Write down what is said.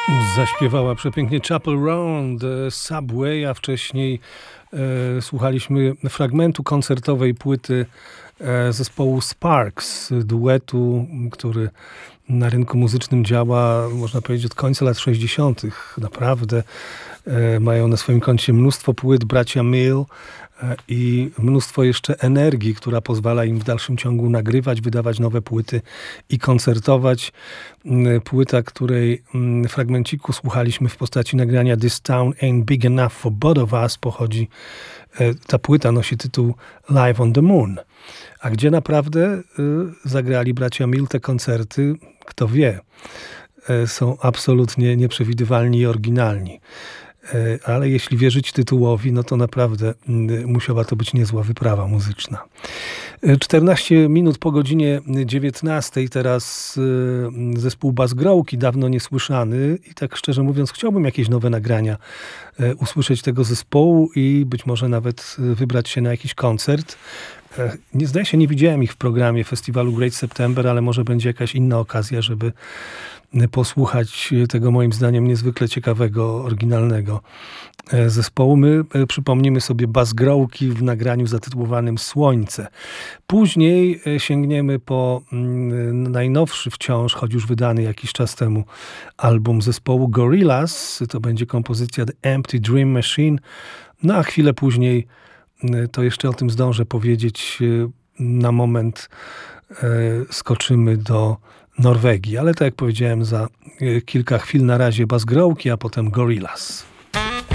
Zaśpiewała przepięknie Chapel Roan, The Subway, a wcześniej słuchaliśmy fragmentu koncertowej płyty zespołu Sparks, duetu, który na rynku muzycznym działa, można powiedzieć, od końca lat 60. Naprawdę mają na swoim koncie mnóstwo płyt, bracia Mill, i mnóstwo jeszcze energii, która pozwala im w dalszym ciągu nagrywać, wydawać nowe płyty i koncertować. Płyta, której fragmenciku słuchaliśmy w postaci nagrania This Town Ain't Big Enough for Both of Us pochodzi. Ta płyta nosi tytuł Live on the Moon. A gdzie naprawdę zagrali bracia Mill te koncerty, kto wie. Są absolutnie nieprzewidywalni i oryginalni. Ale jeśli wierzyć tytułowi, no to naprawdę musiała to być niezła wyprawa muzyczna. 14 minut po godzinie 19. Teraz zespół Bas Grałki, dawno niesłyszany i tak szczerze mówiąc chciałbym jakieś nowe nagrania usłyszeć tego zespołu i być może nawet wybrać się na jakiś koncert. Nie zdaje się, nie widziałem ich w programie festiwalu Great September, ale może będzie jakaś inna okazja, żeby posłuchać tego moim zdaniem niezwykle ciekawego, oryginalnego zespołu. My przypomnimy sobie Bas Grałki w nagraniu zatytułowanym Słońce. Później sięgniemy po najnowszy wciąż, choć już wydany jakiś czas temu, album zespołu Gorillaz. To będzie kompozycja The Empty Dream Machine. No a chwilę później, to jeszcze o tym zdążę powiedzieć, na moment skoczymy do Norwegii. Ale tak jak powiedziałem, za kilka chwil na razie Bas Grałki, a potem Gorillaz.